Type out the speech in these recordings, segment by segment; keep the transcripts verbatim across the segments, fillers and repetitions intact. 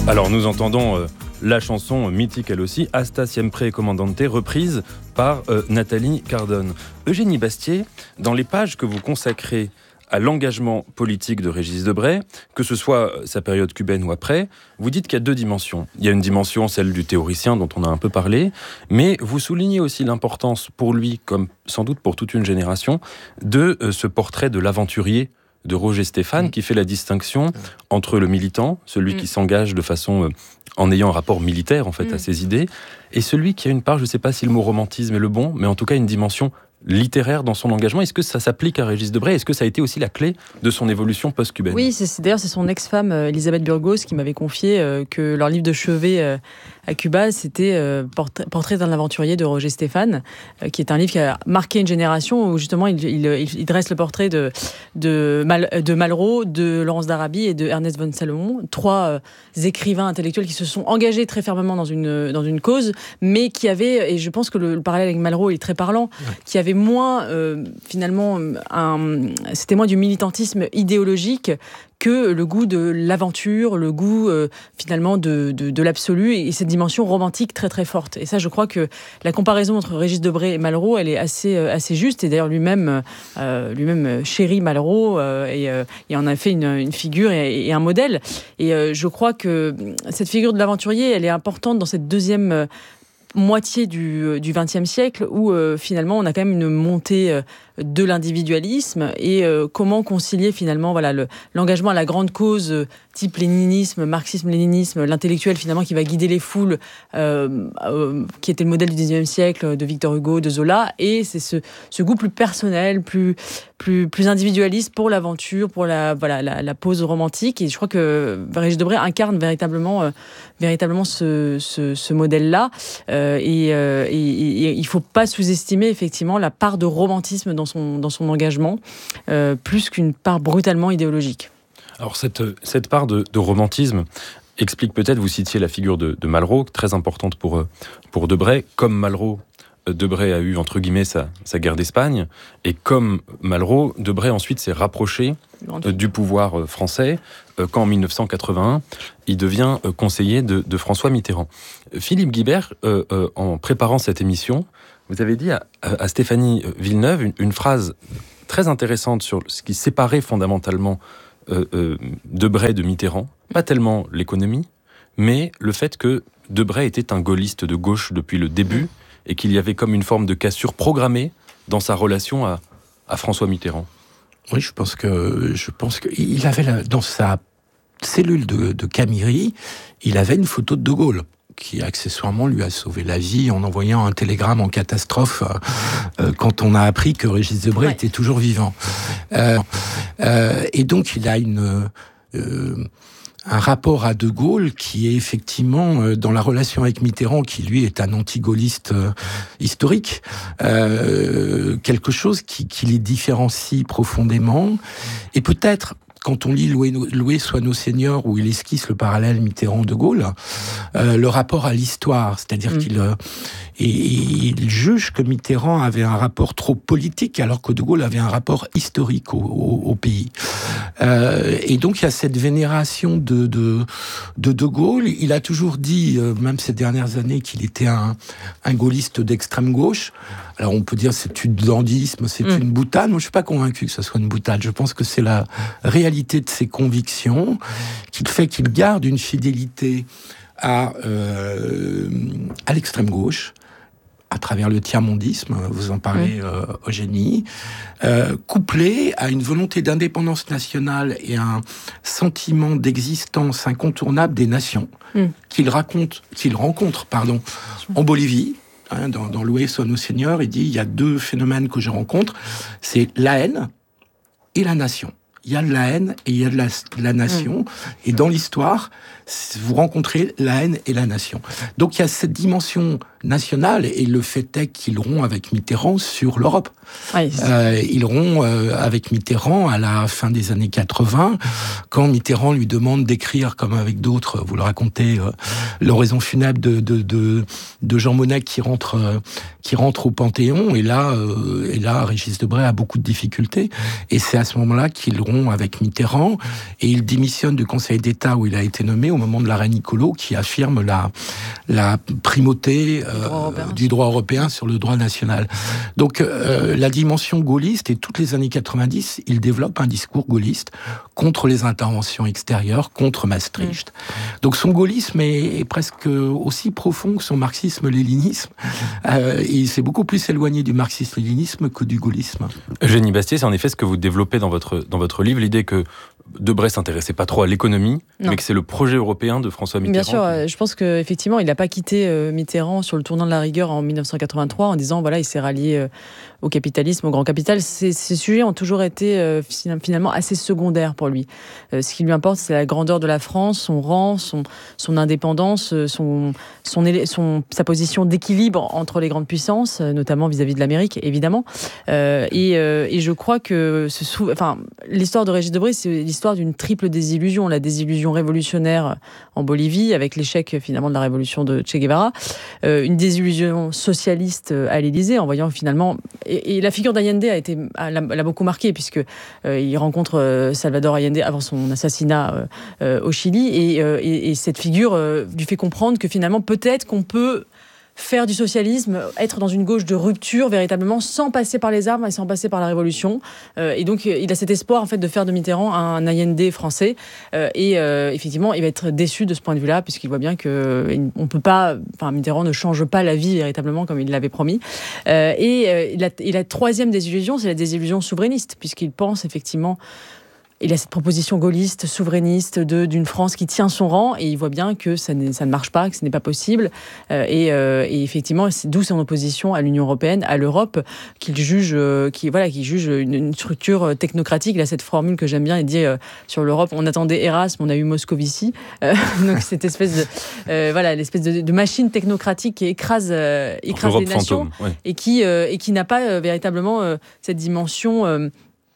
Alors nous entendons euh, la chanson mythique elle aussi, Hasta Siempre Comandante, reprise par euh, Nathalie Cardone. Eugénie Bastier, dans les pages que vous consacrez à l'engagement politique de Régis Debray, que ce soit sa période cubaine ou après, vous dites qu'il y a deux dimensions. Il y a une dimension, celle du théoricien dont on a un peu parlé, mais vous soulignez aussi l'importance pour lui, comme sans doute pour toute une génération, de euh, ce portrait de l'aventurier de Roger Stéphane, mmh. qui fait la distinction mmh. entre le militant, celui mmh. qui s'engage de façon euh, en ayant un rapport militaire en fait mmh. à ses idées, et celui qui a une part, je ne sais pas si le mot romantisme est le bon, mais en tout cas une dimension littéraire dans son engagement. Est-ce que ça s'applique à Régis Debray ? Est-ce que ça a été aussi la clé de son évolution post-cubaine ? Oui, c'est, c'est, d'ailleurs c'est son ex-femme euh, Elisabeth Burgos qui m'avait confié euh, que leur livre de chevet euh, à Cuba, c'était euh, Portrait, Portrait d'un aventurier de Roger Stéphane, euh, qui est un livre qui a marqué une génération où justement il, il, il, il dresse le portrait de, de, Mal, de Malraux, de Laurence d'Arabie et de Ernest von Salomon, trois euh, écrivains intellectuels qui se sont engagés très fermement dans une, dans une cause, mais qui avaient, et je pense que le, le parallèle avec Malraux est très parlant, ouais. qui avaient moins euh, finalement un, c'était moins du militantisme idéologique que le goût de l'aventure, le goût euh, finalement de, de, de l'absolu et cette dimension romantique très très forte. Et ça, je crois que la comparaison entre Régis Debray et Malraux, elle est assez euh, assez juste. Et d'ailleurs lui-même euh, lui-même chérit Malraux euh, et, euh, et en a fait une, une figure et, et un modèle. Et euh, je crois que cette figure de l'aventurier, elle est importante dans cette deuxième euh, moitié du, du vingtième siècle où euh, finalement on a quand même une montée euh, de l'individualisme et euh, comment concilier finalement voilà, le, l'engagement à la grande cause euh, type léninisme, marxisme-léninisme, l'intellectuel finalement qui va guider les foules euh, euh, qui était le modèle du dix-neuvième siècle de Victor Hugo, de Zola, et c'est ce, ce goût plus personnel, plus, plus, plus individualiste pour l'aventure, pour la, voilà, la, la pose romantique. Et je crois que Régis Debray incarne véritablement, euh, véritablement ce, ce, ce modèle-là. Euh, et, euh, et, et il ne faut pas sous-estimer effectivement la part de romantisme dans son, dans son engagement, euh, plus qu'une part brutalement idéologique. Alors cette, cette part de, de romantisme explique peut-être, vous citiez la figure de, de Malraux, très importante pour, pour Debray. Comme Malraux, Debray a eu entre guillemets sa, sa guerre d'Espagne, et comme Malraux, Debray ensuite s'est rapproché euh, du pouvoir français euh, quand en dix-neuf cent quatre-vingt-un, il devient euh, conseiller de, de François Mitterrand. Philippe Guibert, euh, euh, en préparant cette émission, vous avez dit à, à Stéphanie Villeneuve une, une phrase très intéressante sur ce qui séparait fondamentalement Euh, euh, Debray de Mitterrand, pas tellement l'économie, mais le fait que Debray était un gaulliste de gauche depuis le début et qu'il y avait comme une forme de cassure programmée dans sa relation à, à François Mitterrand. Oui, je pense que je pense que il avait la, dans sa cellule de, de Camiri, il avait une photo de De Gaulle, qui accessoirement lui a sauvé la vie en envoyant un télégramme en catastrophe euh, quand on a appris que Régis Debray ouais. était toujours vivant. Euh, euh, et donc il a une euh, un rapport à De Gaulle qui est effectivement euh, dans la relation avec Mitterrand, qui lui est un anti-gaulliste euh, historique, euh, quelque chose qui, qui les différencie profondément. Et peut-être quand on lit Louer, Louer soit nos seigneurs, où il esquisse le parallèle Mitterrand-De Gaulle, euh, le rapport à l'histoire, c'est-à-dire mmh. qu'il euh, et, et il juge que Mitterrand avait un rapport trop politique, alors que De Gaulle avait un rapport historique au, au, au pays. Euh, et donc il y a cette vénération de de, de De Gaulle. Il a toujours dit, euh, même ces dernières années, qu'il était un, un gaulliste d'extrême gauche. Alors on peut dire c'est une dandisme, c'est mmh. une boutade. Moi je suis pas convaincu que ce soit une boutade. Je pense que c'est la réalité de ses convictions qui fait qu'il garde une fidélité à euh, à l'extrême gauche, à travers le tiers-mondisme, vous en parlez, mmh. euh, Eugénie, euh, couplé à une volonté d'indépendance nationale et un sentiment d'existence incontournable des nations mmh. qu'il raconte, qu'il rencontre, pardon, en Bolivie. Hein, dans, dans Louer soit nos seigneurs, il dit il y a deux phénomènes que je rencontre, c'est la haine et la nation. Il y a de la haine et il y a de la, de la nation. Mmh. Et dans l'histoire, vous rencontrez la haine et la nation. Donc il y a cette dimension national. Et le fait est qu'il rompt avec Mitterrand sur l'Europe. Oui. Euh, il rompt euh, avec Mitterrand à la fin des années quatre-vingts, quand Mitterrand lui demande d'écrire, comme avec d'autres, vous le racontez, euh, l'oraison funèbre de, de, de, de Jean Monnet qui rentre, euh, qui rentre au Panthéon. Et là, euh, et là, Régis Debray a beaucoup de difficultés. Et c'est à ce moment-là qu'il rompt avec Mitterrand. Et il démissionne du Conseil d'État où il a été nommé au moment de l'arrêt Niccolo, qui affirme la, la primauté euh, du, droit du droit européen sur le droit national. Donc, euh, la dimension gaulliste, et toutes les années quatre-vingt-dix, il développe un discours gaulliste contre les interventions extérieures, contre Maastricht. Mmh. Donc son gaullisme est, est presque aussi profond que son marxisme-léninisme. Euh, et c'est beaucoup plus éloigné du marxisme-léninisme que du gaullisme. Eugénie Bastier, c'est en effet ce que vous développez dans votre, dans votre livre, l'idée que Debray s'intéressait pas trop à l'économie, non. mais que c'est le projet européen de François Mitterrand. Bien sûr, euh, je pense qu'effectivement, il n'a pas quitté euh, Mitterrand sur le tournant de la rigueur en dix-neuf cent quatre-vingt-trois en disant, voilà, il s'est rallié euh, au capitalisme, au grand capital. Ces, ces sujets ont toujours été euh, finalement assez secondaires pour lui. Euh, ce qui lui importe, c'est la grandeur de la France, son rang, son, son indépendance, son, son, son, sa position d'équilibre entre les grandes puissances, notamment vis-à-vis de l'Amérique, évidemment. Euh, et, euh, et je crois que ce sou... enfin, l'histoire de Régis Debray, c'est l'histoire d'une triple désillusion. La désillusion révolutionnaire en Bolivie, avec l'échec finalement de la révolution de Che Guevara. Euh, une désillusion socialiste à l'Élysée, en voyant finalement... Et, et la figure d'Allende a été, a, l'a beaucoup marqué, puisque euh, il rencontre euh, Salvador Allende avant son assassinat euh, euh, au Chili. Et, euh, et, et cette figure euh, lui fait comprendre que finalement, peut-être qu'on peut faire du socialisme, être dans une gauche de rupture véritablement, sans passer par les armes et sans passer par la révolution. Euh, et donc, il a cet espoir en fait de faire de Mitterrand un Allende français. Euh, et euh, effectivement, il va être déçu de ce point de vue-là, puisqu'il voit bien que on peut pas, enfin, Mitterrand ne change pas la vie véritablement comme il l'avait promis. Euh, et, euh, la, et la troisième désillusion, c'est la désillusion souverainiste, puisqu'il pense effectivement. Il a cette proposition gaulliste, souverainiste, de, d'une France qui tient son rang, et il voit bien que ça, ça ne marche pas, que ce n'est pas possible. Euh, et, euh, et effectivement, c'est d'où son opposition à l'Union européenne, à l'Europe, qu'il juge, euh, qui, voilà, qu'il juge une, une structure technocratique. Il a cette formule que j'aime bien, il dit euh, sur l'Europe, on attendait Erasme, on a eu Moscovici. Euh, donc cette espèce de, euh, voilà, l'espèce de, de machine technocratique qui écrase, euh, écrase les nations, fantôme, ouais. et, qui, euh, et qui n'a pas euh, véritablement euh, cette dimension... Euh,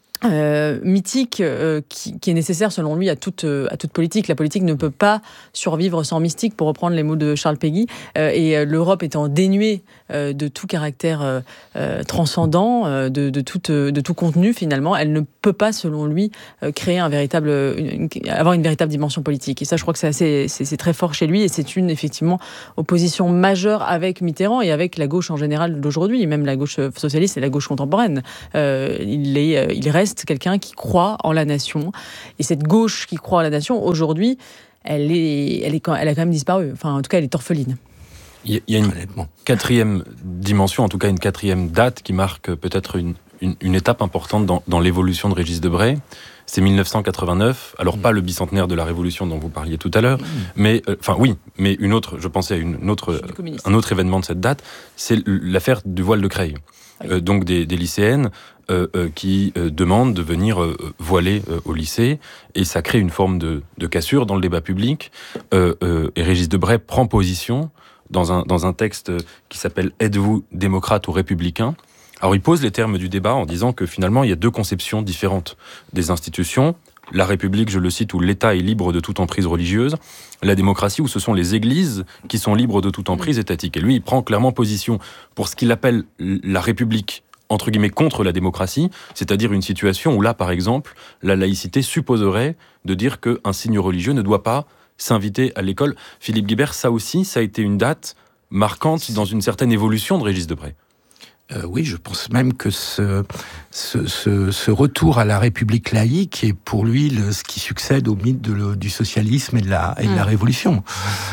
Euh, mythique euh, qui, qui est nécessaire selon lui à toute, euh, à toute politique. La politique ne peut pas survivre sans mystique, pour reprendre les mots de Charles Péguy, euh, et euh, l'Europe étant dénuée euh, de tout caractère euh, euh, transcendant, euh, de, de, tout, euh, de tout contenu finalement, elle ne peut pas selon lui euh, créer un véritable, une, une, avoir une véritable dimension politique. Et ça, je crois que c'est, assez, c'est, c'est très fort chez lui, et c'est une effectivement opposition majeure avec Mitterrand et avec la gauche en général d'aujourd'hui, même la gauche socialiste et la gauche contemporaine. Euh, il, est, il reste quelqu'un qui croit en la nation. Et cette gauche qui croit en la nation, aujourd'hui, elle, est, elle, est, elle a quand même disparu. Enfin, en tout cas, elle est orpheline. Il y a une quatrième dimension, en tout cas une quatrième date qui marque peut-être une, une, une étape importante dans, dans l'évolution de Régis Debray. C'est mille neuf cent quatre-vingt-neuf. Alors, mmh. pas le bicentenaire de la Révolution dont vous parliez tout à l'heure, mmh. mais, enfin, euh, oui, mais une autre, je pensais à une autre, un autre événement de cette date, c'est l'affaire du voile de Creil. Ah oui. euh, donc, des, des lycéennes euh, euh, qui euh, demandent de venir euh, voiler euh, au lycée, et ça crée une forme de, de cassure dans le débat public. Euh, euh, et Régis Debray prend position dans un, dans un texte qui s'appelle « Êtes-vous démocrate ou républicain ?» Alors, il pose les termes du débat en disant que finalement, il y a deux conceptions différentes des institutions. La République, je le cite, où l'État est libre de toute emprise religieuse. La démocratie, où ce sont les églises qui sont libres de toute emprise étatique. Et lui, il prend clairement position pour ce qu'il appelle la République, entre guillemets, contre la démocratie, c'est-à-dire une situation où là, par exemple, la laïcité supposerait de dire qu'un signe religieux ne doit pas s'inviter à l'école. Philippe Guibert, ça aussi, ça a été une date marquante dans une certaine évolution de Régis Debray. Euh, oui, je pense même que ce, ce, ce, ce retour à la République laïque est pour lui le, ce qui succède au mythe de le, du socialisme et de la, et de la Révolution.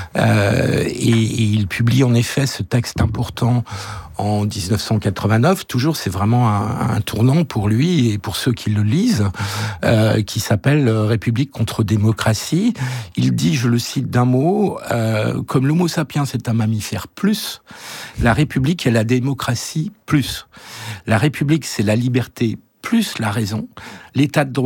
Euh, et, et il publie en effet ce texte important en dix-neuf cent quatre-vingt-neuf. Toujours, c'est vraiment un, un tournant pour lui et pour ceux qui le lisent, euh, qui s'appelle « République contre démocratie ». Il dit, je le cite d'un mot, euh, « Comme l'homo sapiens est un mammifère plus, la République est la démocratie plus. La République, c'est la liberté plus la raison, l'état de droit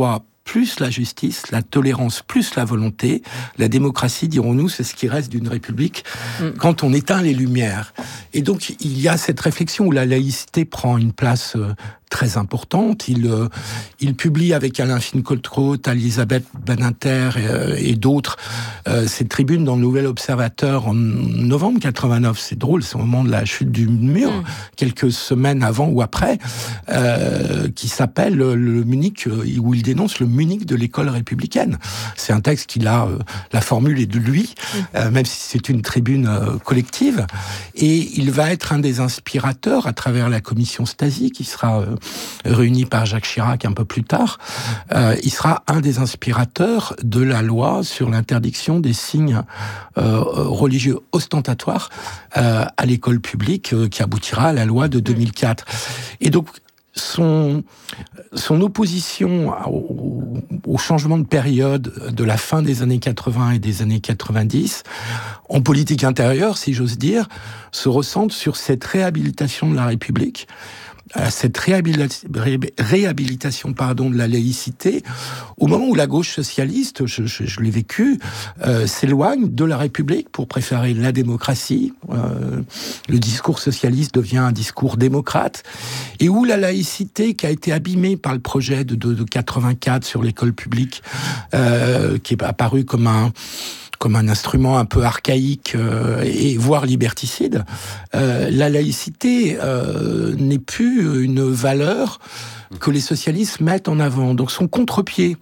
plus la justice, la tolérance plus la volonté. La démocratie, dirons-nous, c'est ce qui reste d'une république mmh. quand on éteint les lumières. Et donc, il y a cette réflexion où la laïcité prend une place euh, très importante. Il, euh, il publie avec Alain Finkielkraut, Elisabeth Badinter et, euh, et d'autres euh, cette tribune dans le Nouvel Observateur en novembre quatre-vingt-neuf. C'est drôle, c'est au moment de la chute du mur, mmh. quelques semaines avant ou après, euh, qui s'appelle le Munich, où il dénonce le Munich de l'école républicaine. C'est un texte qu'il a, euh, la formule est de lui, euh, même si c'est une tribune euh, collective. Et il va être un des inspirateurs à travers la commission Stasi, qui sera euh, réunie par Jacques Chirac un peu plus tard. Euh, il sera un des inspirateurs de la loi sur l'interdiction des signes euh, religieux ostentatoires euh, à l'école publique, euh, qui aboutira à la loi de deux mille quatre. Et donc, Son, son opposition au, au changement de période de la fin des années quatre-vingts et des années quatre-vingt-dix, en politique intérieure, si j'ose dire, se ressent sur cette réhabilitation de la République, cette réhabilitation, réhabilitation pardon, de la laïcité, au moment où la gauche socialiste, je, je, je l'ai vécu, euh, s'éloigne de la République pour préférer la démocratie. Euh, le discours socialiste devient un discours démocrate, et où la laïcité, qui a été abîmée par le projet de, de, de quatre-vingt-quatre sur l'école publique, euh, qui est apparu comme un comme un instrument un peu archaïque euh, et voire liberticide, euh, la laïcité euh, n'est plus une valeur que les socialistes mettent en avant. Donc son contre-pied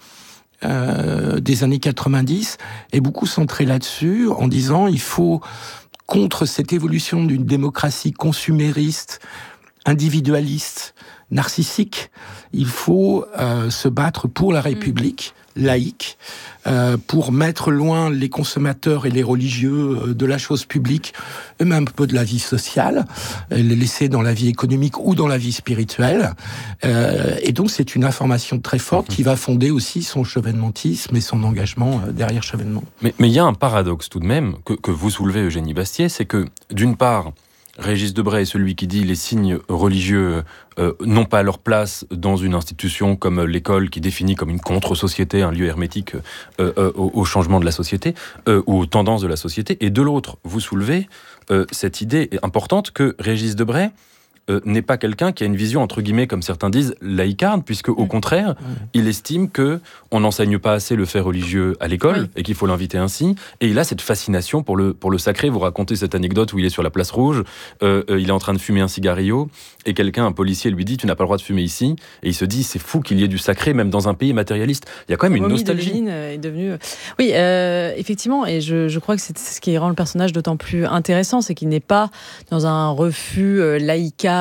euh, des années quatre-vingt-dix est beaucoup centré là-dessus, en disant il faut, contre cette évolution d'une démocratie consumériste, individualiste, narcissique, il faut euh, se battre pour la République laïque, euh, pour mettre loin les consommateurs et les religieux de la chose publique, et même un peu de la vie sociale, les laisser dans la vie économique ou dans la vie spirituelle. Euh, et donc c'est une information très forte qui va fonder aussi son chevènementisme et son engagement derrière Chevènement. Mais il y a un paradoxe tout de même que, que vous soulevez, Eugénie Bastier, c'est que d'une part, Régis Debray est celui qui dit les signes religieux euh, n'ont pas leur place dans une institution comme l'école, qui définit comme une contre-société, un lieu hermétique euh, euh, au, au changement de la société euh, ou aux tendances de la société. Et de l'autre, vous soulevez euh, cette idée importante que Régis Debray Euh, n'est pas quelqu'un qui a une vision, entre guillemets, comme certains disent, laïcarde, puisque au contraire, il estime que on n'enseigne pas assez le fait religieux à l'école, oui. et qu'il faut l'inviter ainsi, et il a cette fascination pour le, pour le sacré. Vous racontez cette anecdote où il est sur la place rouge, euh, euh, il est en train de fumer un cigarillo, et quelqu'un, un policier, lui dit « tu n'as pas le droit de fumer ici », et il se dit « c'est fou qu'il y ait du sacré, même dans un pays matérialiste ». Il y a quand même une nostalgie. Est devenu... Oui, euh, effectivement, et je, je crois que c'est ce qui rend le personnage d'autant plus intéressant, c'est qu'il n'est pas dans un refus euh, laïcard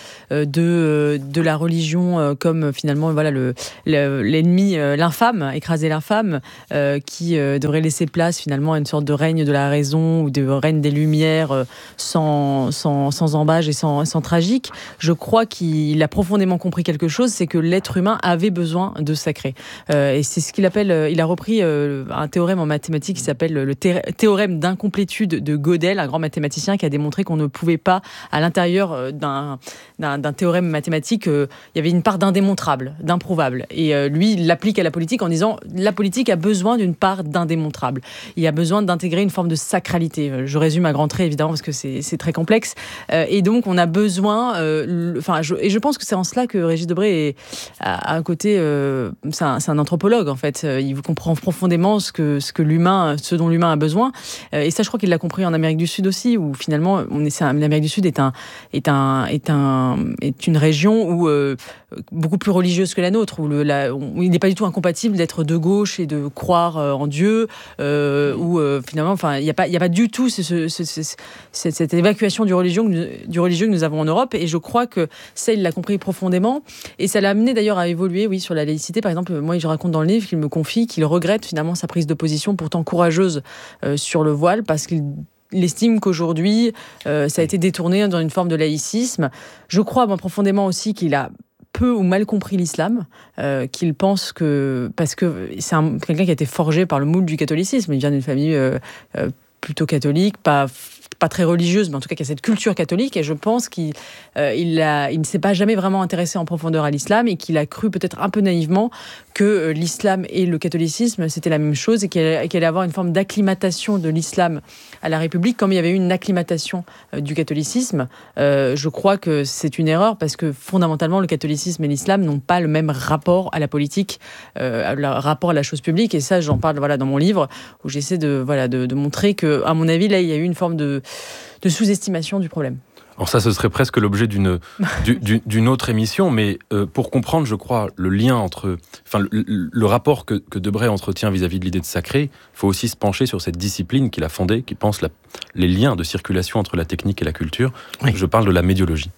de, de la religion comme finalement voilà, le, le, l'ennemi, l'infâme, écraser l'infâme, euh, qui euh, devrait laisser place finalement à une sorte de règne de la raison ou de règne des Lumières sans, sans, sans embâge et sans, sans tragique. Je crois qu'il a profondément compris quelque chose, c'est que l'être humain avait besoin de sacré. Euh, et c'est ce qu'il appelle, il a repris euh, un théorème en mathématiques qui s'appelle le thé- théorème d'incomplétude de Gödel, un grand mathématicien qui a démontré qu'on ne pouvait pas, à l'intérieur d'un D'un, d'un théorème mathématique, euh, il y avait une part d'indémontrable, d'improuvable. Et euh, lui, il l'applique à la politique en disant la politique a besoin d'une part d'indémontrable. Il a besoin d'intégrer une forme de sacralité. Je résume à grands traits, évidemment, parce que c'est, c'est très complexe. Euh, et donc, on a besoin... Euh, le, je, et je pense que c'est en cela que Régis Debray est, a, a un côté... Euh, c'est, un, c'est un anthropologue, en fait. Il comprend profondément ce, que, ce, que l'humain, ce dont l'humain a besoin. Euh, et ça, je crois qu'il l'a compris en Amérique du Sud aussi, où finalement, on est, c'est un, l'Amérique du Sud est un... Est un Est, un, est une région où, euh, beaucoup plus religieuse que la nôtre, où, le, la, où il n'est pas du tout incompatible d'être de gauche et de croire euh, en Dieu, euh, où euh, finalement, enfin, il n'y a pas, il n'y a pas du tout ce, ce, ce, ce, cette, cette évacuation du religieux, que nous, du religieux que nous avons en Europe. Et je crois que ça, il l'a compris profondément. Et ça l'a amené d'ailleurs à évoluer, oui, sur la laïcité. Par exemple, moi, je raconte dans le livre qu'il me confie qu'il regrette finalement sa prise de position pourtant courageuse euh, sur le voile, parce qu'il Il estime qu'aujourd'hui, euh, ça a été détourné dans une forme de laïcisme. Je crois moi, profondément aussi qu'il a peu ou mal compris l'islam, euh, qu'il pense que... Parce que c'est un, quelqu'un qui a été forgé par le moule du catholicisme. Il vient d'une famille euh, euh, plutôt catholique, pas pas très religieuse, mais en tout cas qui a cette culture catholique, et je pense qu'il euh, il a, il ne s'est pas jamais vraiment intéressé en profondeur à l'islam, et qu'il a cru peut-être un peu naïvement que euh, l'islam et le catholicisme c'était la même chose, et qu'il allait, qu'il allait avoir une forme d'acclimatation de l'islam à la République, comme il y avait eu une acclimatation euh, du catholicisme. Euh, je crois que c'est une erreur, parce que fondamentalement le catholicisme et l'islam n'ont pas le même rapport à la politique, euh, le rapport à la chose publique, et ça j'en parle voilà, dans mon livre, où j'essaie de, voilà, de, de montrer que, à mon avis, là il y a eu une forme de de sous-estimation du problème. Alors ça, ce serait presque l'objet d'une, d'une, d'une autre émission, mais euh, pour comprendre, je crois, le lien entre... Enfin, le, le rapport que, que Debray entretient vis-à-vis de l'idée de sacré, il faut aussi se pencher sur cette discipline qu'il a fondée, qui pense la, les liens de circulation entre la technique et la culture. Oui. Je parle de la médiologie.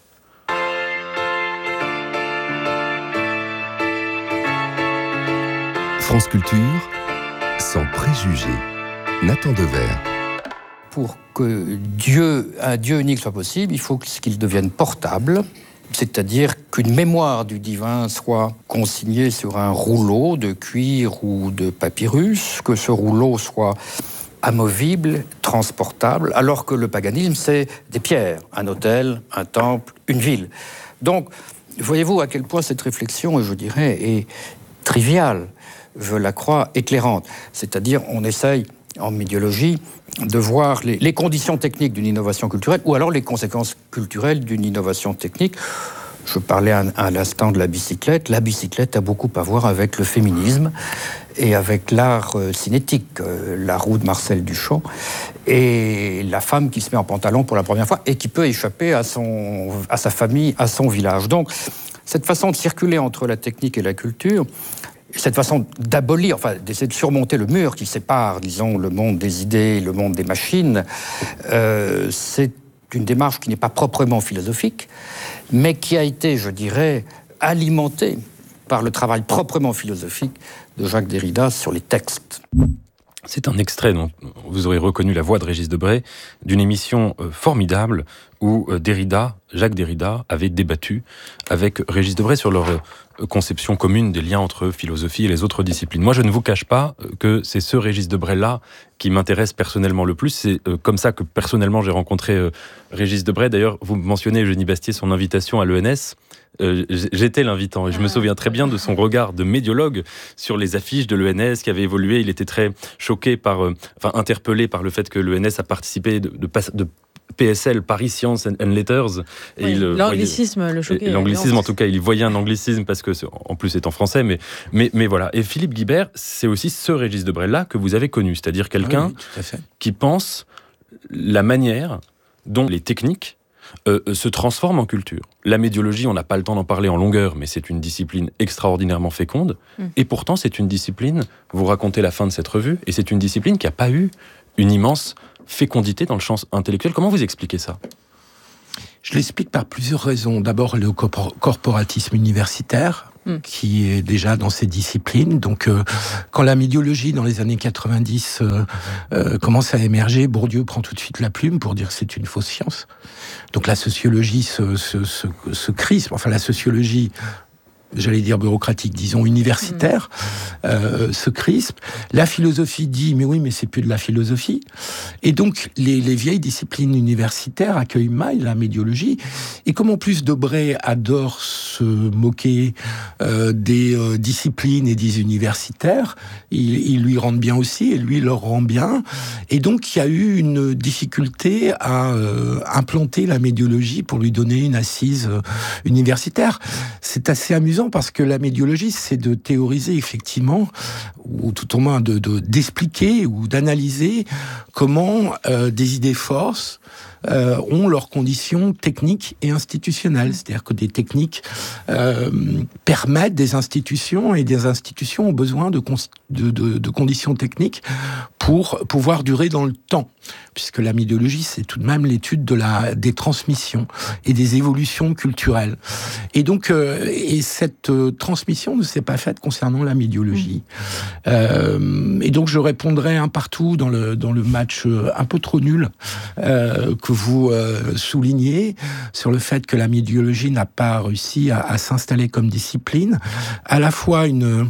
France Culture, sans préjugés. Nathan Dever. Pour que Dieu, un Dieu unique soit possible, il faut qu'il devienne portable, c'est-à-dire qu'une mémoire du divin soit consignée sur un rouleau de cuir ou de papyrus, que ce rouleau soit amovible, transportable, alors que le paganisme, c'est des pierres, un autel, un temple, une ville. Donc, voyez-vous à quel point cette réflexion, je dirais, est triviale, je la crois éclairante. C'est-à-dire, on essaye, en médiologie, de voir les, les conditions techniques d'une innovation culturelle ou alors les conséquences culturelles d'une innovation technique. Je parlais à, à l'instant de la bicyclette. La bicyclette a beaucoup à voir avec le féminisme et avec l'art euh, cinétique, euh, la roue de Marcel Duchamp, et la femme qui se met en pantalon pour la première fois et qui peut échapper à, son, à sa famille, à son village. Donc, cette façon de circuler entre la technique et la culture, cette façon d'abolir, enfin d'essayer de surmonter le mur qui sépare, disons, le monde des idées et le monde des machines, euh, c'est une démarche qui n'est pas proprement philosophique, mais qui a été, je dirais, alimentée par le travail proprement philosophique de Jacques Derrida sur les textes. C'est un extrait, donc vous aurez reconnu la voix de Régis Debray, d'une émission euh, formidable où euh, Derrida, Jacques Derrida, avait débattu avec Régis Debray sur leur euh, conception commune des liens entre philosophie et les autres disciplines. Moi, je ne vous cache pas que c'est ce Régis Debray-là qui m'intéresse personnellement le plus. C'est euh, comme ça que personnellement j'ai rencontré euh, Régis Debray. D'ailleurs, vous mentionnez, Eugénie Bastier, son invitation à l'E N S. Euh, j'étais l'invitant et je me souviens très bien de son regard de médiologue sur les affiches de l'E N S qui avait évolué. Il était très choqué par, euh, enfin interpellé par le fait que l'E N S a participé de, de, de P S L, Paris Science and Letters. Et oui, il, l'anglicisme voyait, le choquait. L'anglicisme, en tout cas, il voyait un anglicisme parce que, en plus, c'est en français, mais, mais, mais voilà. Et Philippe Guibert, c'est aussi ce Régis Debray-là que vous avez connu, c'est-à-dire quelqu'un oui, qui pense la manière dont les techniques Euh, se transforme en culture. La médiologie, on n'a pas le temps d'en parler en longueur, mais c'est une discipline extraordinairement féconde. Mmh. Et pourtant, c'est une discipline, vous racontez la fin de cette revue, et c'est une discipline qui n'a pas eu une immense fécondité dans le champ intellectuel. Comment vous expliquez ça ? Je l'explique par plusieurs raisons. D'abord, le corporatisme universitaire, mmh. qui est déjà dans ces disciplines. Donc, euh, quand la médiologie, dans les années quatre-vingt-dix, euh, euh, commence à émerger, Bourdieu prend tout de suite la plume pour dire que c'est une fausse science. Donc, la sociologie se, se, se, se crispe. Enfin, la sociologie... j'allais dire bureaucratique, disons universitaire, mmh. euh, se crispe. La philosophie dit, mais oui, mais c'est plus de la philosophie. Et donc, les, les vieilles disciplines universitaires accueillent mal la médiologie. Et comme en plus Debray adore se moquer euh, des euh, disciplines et des universitaires, il, il lui rend bien aussi, et lui leur rend bien. Et donc, il y a eu une difficulté à euh, implanter la médiologie pour lui donner une assise euh, universitaire. C'est assez amusant, parce que la médiologie, c'est de théoriser effectivement, ou tout au moins de, de, d'expliquer ou d'analyser comment euh, des idées forces euh, ont leurs conditions techniques et institutionnelles. C'est-à-dire que des techniques euh, permettent des institutions, et des institutions ont besoin de, de, de, de conditions techniques pour pouvoir durer dans le temps. Puisque la médiologie, c'est tout de même l'étude de la, des transmissions et des évolutions culturelles. Et donc, euh, et cette euh, transmission ne s'est pas faite concernant la médiologie. Mmh. Euh, et donc, je répondrai un partout dans le, dans le match euh, un peu trop nul euh, que vous euh, soulignez sur le fait que la médiologie n'a pas réussi à, à s'installer comme discipline. À la fois une,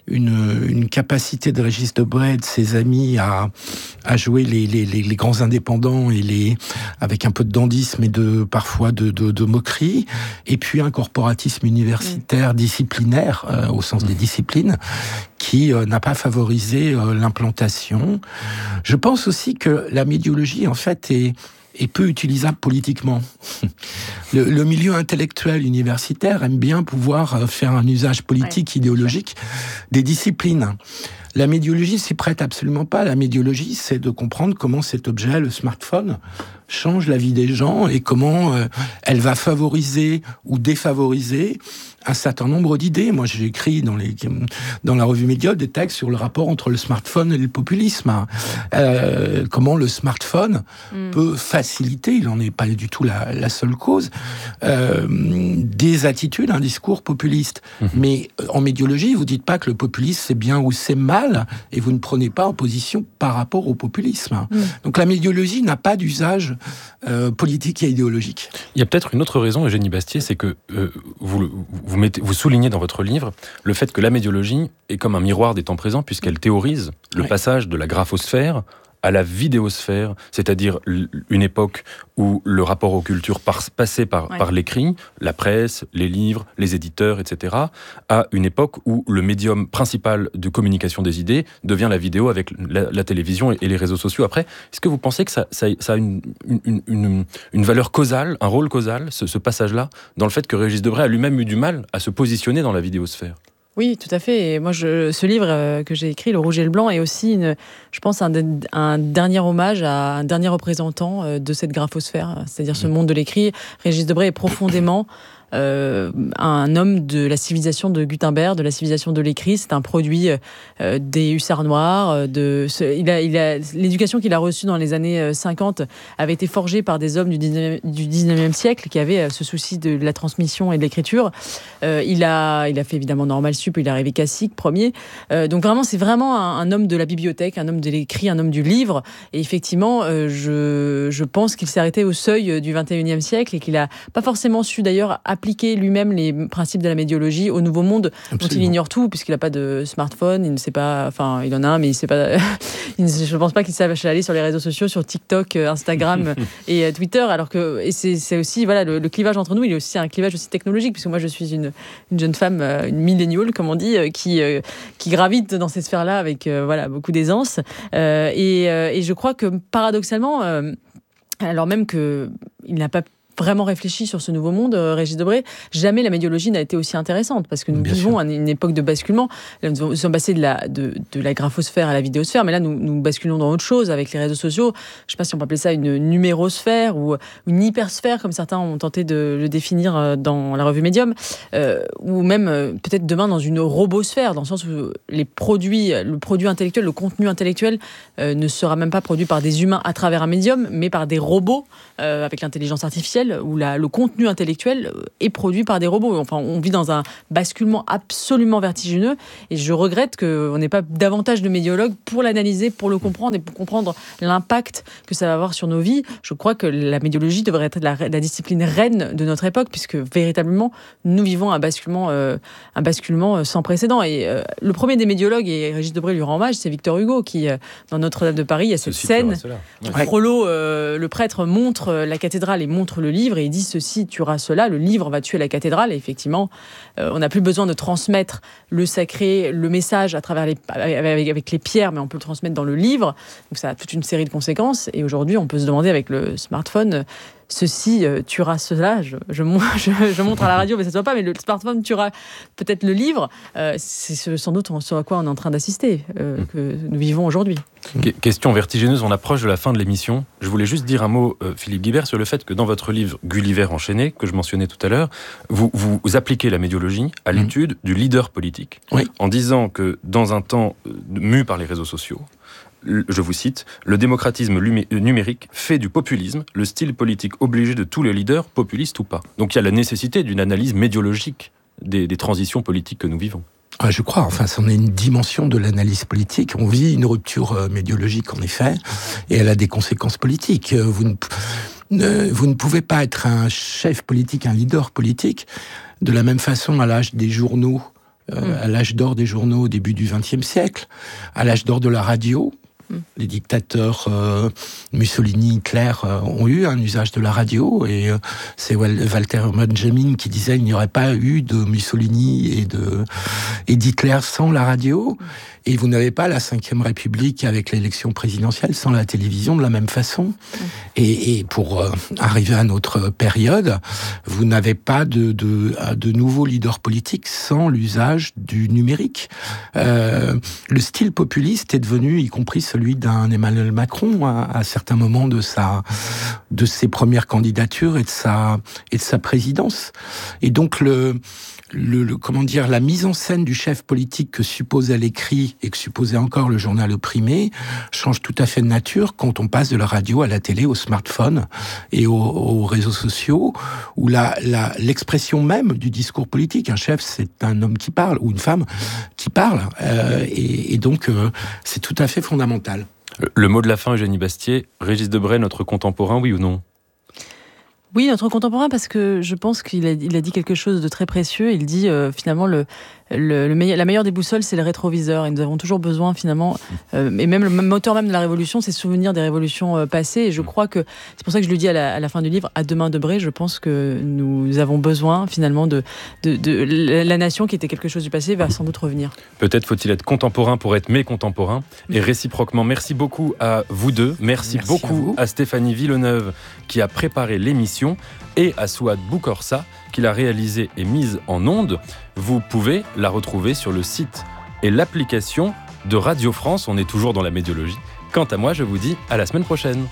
une, une capacité de Régis Debray et de ses amis à, à jouer les, les, les, les grands indépendants et les, avec un peu de dandysme et de, parfois de, de, de moquerie, et puis un corporatisme universitaire, disciplinaire, euh, au sens des disciplines, qui euh, n'a pas favorisé euh, l'implantation. Je pense aussi que la médiologie, en fait, est et peu utilisable politiquement. Le, le milieu intellectuel universitaire aime bien pouvoir faire un usage politique, ouais. idéologique des disciplines. La médiologie s'y prête absolument pas. La médiologie, c'est de comprendre comment cet objet, le smartphone, change la vie des gens et comment euh, elle va favoriser ou défavoriser un certain nombre d'idées. Moi, j'ai écrit dans, les, dans la revue Médiol des textes sur le rapport entre le smartphone et le populisme. Euh, comment le smartphone mm. peut faciliter, il n'en est pas du tout la, la seule cause, euh, des attitudes, un discours populiste. Mm-hmm. Mais en médiologie, vous dites pas que le populisme c'est bien ou c'est mal, et vous ne prenez pas en position par rapport au populisme. Mm. Donc la médiologie n'a pas d'usage euh, politique et idéologique. Il y a peut-être une autre raison, Eugénie Bastier, c'est que euh, vous, vous, mettez, vous soulignez dans votre livre le fait que la médiologie est comme un miroir des temps présents, puisqu'elle théorise le ouais. passage de la graphosphère à la vidéosphère, c'est-à-dire une époque où le rapport aux cultures passait par, ouais. par l'écrit, la presse, les livres, les éditeurs, et cetera, à une époque où le médium principal de communication des idées devient la vidéo avec la, la télévision et les réseaux sociaux. Après, est-ce que vous pensez que ça, ça, ça a une, une, une, une valeur causale, un rôle causal, ce, ce passage-là, dans le fait que Régis Debray a lui-même eu du mal à se positionner dans la vidéosphère ? Oui, tout à fait. Et moi, je, ce livre euh, que j'ai écrit, Le Rouge et le Blanc, est aussi, une, je pense, un, un dernier hommage à un dernier représentant euh, de cette graphosphère, c'est-à-dire ce monde de l'écrit. Régis Debray est profondément euh, un homme de la civilisation de Gutenberg, de la civilisation de l'écrit. C'est un produit euh, des hussards noirs. De, ce, il a, il a, l'éducation qu'il a reçue dans les années cinquante avait été forgée par des hommes du dix-neuvième siècle qui avaient ce souci de la transmission et de l'écriture. Euh, il, a, il a fait évidemment Normal Sup, il est arrivé classique, premier. Euh, donc vraiment, c'est vraiment un, un homme de la bibliothèque, un homme de l'écrit, un homme du livre. Et effectivement, euh, je, je pense qu'il s'est arrêté au seuil du vingt et unième siècle et qu'il n'a pas forcément su d'ailleurs appliquer lui-même les principes de la médiologie au nouveau monde. Absolument. Dont il ignore tout, puisqu'il n'a pas de smartphone, il ne sait pas, enfin, il en a un, mais il sait pas, il ne, je ne pense pas qu'il sache aller sur les réseaux sociaux, sur TikTok, Instagram et Twitter, alors que, et c'est, c'est aussi, voilà, le, le clivage entre nous, il est aussi un clivage aussi technologique, puisque moi, je suis une, une jeune femme, une milléniale, comme on dit, qui, qui gravite dans ces sphères-là avec, voilà, beaucoup d'aisance. Euh, et, et je crois que, paradoxalement, euh, alors même qu'il n'a pas vraiment réfléchi sur ce nouveau monde, euh, Régis Debray, jamais la médiologie n'a été aussi intéressante, parce que nous Bien vivons sûr. une époque de basculement. Là, nous sommes passés de la, de, de la graphosphère à la vidéosphère, mais là, nous, nous basculons dans autre chose avec les réseaux sociaux. Je ne sais pas si on peut appeler ça une numérosphère ou une hypersphère, comme certains ont tenté de le définir dans la revue Medium, euh, ou même euh, peut-être demain dans une robosphère, dans le sens où les produits, le produit intellectuel, le contenu intellectuel euh, ne sera même pas produit par des humains à travers un médium, mais par des robots euh, avec l'intelligence artificielle, où la, le contenu intellectuel est produit par des robots. Enfin, on vit dans un basculement absolument vertigineux, et je regrette qu'on n'ait pas davantage de médiologues pour l'analyser, pour le comprendre et pour comprendre l'impact que ça va avoir sur nos vies. Je crois que la médiologie devrait être la, la discipline reine de notre époque, puisque véritablement, nous vivons un basculement, euh, un basculement sans précédent. Et euh, le premier des médiologues, et Régis Debray lui rend hommage, c'est Victor Hugo, qui, euh, dans Notre-Dame de Paris, il y a cette Ceci scène où ouais. Frollo, euh, le prêtre, montre la cathédrale et montre le livre, et il dit ceci tuera cela, le livre va tuer la cathédrale. Et effectivement, euh, on n'a plus besoin de transmettre le sacré, le message à travers les, avec, avec les pierres, mais on peut le transmettre dans le livre. Donc ça a toute une série de conséquences. Et aujourd'hui, on peut se demander avec le smartphone, ceci euh, tuera cela. Je, je, je, je montre à la radio, mais ça ne se voit pas, mais le smartphone tuera peut-être le livre. Euh, c'est sans doute ce à quoi on est en train d'assister, euh, que nous vivons aujourd'hui. Question vertigineuse, on approche de la fin de l'émission. Je voulais juste dire un mot, euh, Philippe Guibert, sur le fait que dans votre livre Gulliver enchaîné, que je mentionnais tout à l'heure, vous, vous, vous appliquez la médiologie à l'étude mmh. du leader politique, oui. en disant que dans un temps euh, mu par les réseaux sociaux, je vous cite, le démocratisme numérique fait du populisme le style politique obligé de tous les leaders, populistes ou pas. Donc il y a la nécessité d'une analyse médiologique des, des transitions politiques que nous vivons. Ah, je crois, enfin, c'en est une dimension de l'analyse politique. On vit une rupture euh, médiologique, en effet, et elle a des conséquences politiques. Vous ne, ne, vous ne pouvez pas être un chef politique, un leader politique, de la même façon à l'âge des journaux, euh, mmh. à l'âge d'or des journaux au début du vingtième siècle, à l'âge d'or de la radio. Les dictateurs euh, Mussolini, Hitler euh, ont eu un usage de la radio, et euh, c'est Walter Benjamin qui disait il n'y aurait pas eu de Mussolini et de et d'Hitler sans la radio, et vous n'avez pas la cinquième République avec l'élection présidentielle sans la télévision de la même façon. Et, et pour euh, arriver à notre période, vous n'avez pas de, de, de nouveaux leaders politiques sans l'usage du numérique. Euh, le style populiste est devenu, y compris celui d'un Emmanuel Macron, à, à certains moments de sa, de ses premières candidatures et de sa, et de sa présidence. Et donc le, le, le, comment dire, la mise en scène du chef politique que supposait l'écrit et que supposait encore le journal opprimé change tout à fait de nature quand on passe de la radio à la télé, au smartphone et aux, aux réseaux sociaux, où la, la, l'expression même du discours politique, un chef, c'est un homme qui parle, ou une femme qui parle, euh, et, et donc euh, c'est tout à fait fondamental. Le, le mot de la fin, Eugénie Bastier, Régis Debray, notre contemporain, oui ou non ? Oui, notre contemporain, parce que je pense qu'il a, il a dit quelque chose de très précieux. Il dit euh, finalement le, le, le meilleur, la meilleure des boussoles, c'est le rétroviseur. Et nous avons toujours besoin finalement, euh, et même le moteur même de la révolution, c'est souvenir des révolutions euh, passées. Et je crois que c'est pour ça que je le dis à la, à la fin du livre, à demain Debray. Je pense que nous avons besoin finalement de, de, de, de la nation qui était quelque chose du passé va sans doute revenir. Peut-être faut-il être contemporain pour être mes contemporains. Et réciproquement, merci beaucoup à vous deux. Merci, merci beaucoup à, à Stéphanie Villeneuve qui a préparé l'émission, et à Souad Boukorsa qui l'a réalisée et mise en onde. Vous pouvez la retrouver sur le site et l'application de Radio France. On est toujours dans la médiologie. Quant à moi, je vous dis à la semaine prochaine.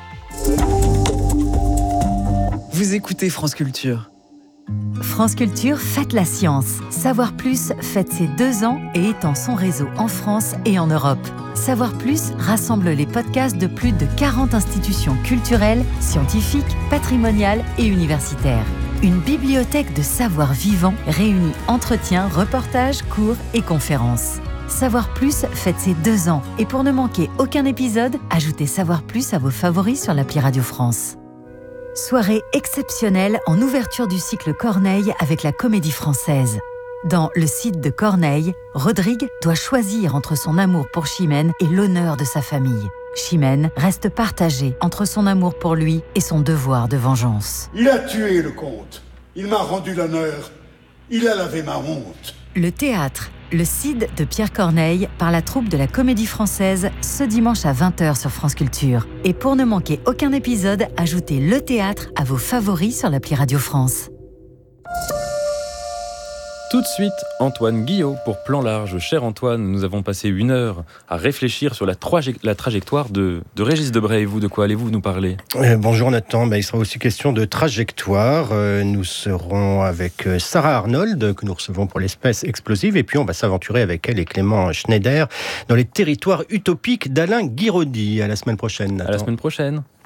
Vous écoutez France Culture. France Culture fête la science. Savoir Plus fête ses deux ans et étend son réseau en France et en Europe. Savoir Plus rassemble les podcasts de plus de quarante institutions culturelles, scientifiques, patrimoniales et universitaires. Une bibliothèque de savoir vivant réunit entretiens, reportages, cours et conférences. Savoir Plus fête ses deux ans, et pour ne manquer aucun épisode, ajoutez Savoir Plus à vos favoris sur l'appli Radio France. Soirée exceptionnelle en ouverture du cycle Corneille avec la Comédie Française. Dans Le Cid de Corneille, Rodrigue doit choisir entre son amour pour Chimène et l'honneur de sa famille. Chimène reste partagée entre son amour pour lui et son devoir de vengeance. Il a tué le comte. Il m'a rendu l'honneur. Il a lavé ma honte. Le théâtre, Le Cid de Pierre Corneille, par la troupe de la Comédie Française, ce dimanche à vingt heures sur France Culture. Et pour ne manquer aucun épisode, ajoutez le théâtre à vos favoris sur l'appli Radio France. Tout de suite, Antoine Guillot pour Plan Large. Cher Antoine, nous avons passé une heure à réfléchir sur la, traje- la trajectoire de, de Régis Debray. Et vous, de quoi allez-vous nous parler ? euh, Bonjour Nathan, bah, il sera aussi question de trajectoire. Euh, nous serons avec Sarah Arnold, que nous recevons pour l'Espèce explosive. Et puis on va s'aventurer avec elle et Clément Schneider dans les territoires utopiques d'Alain Guiraudy. À la semaine prochaine, Nathan. À la semaine prochaine.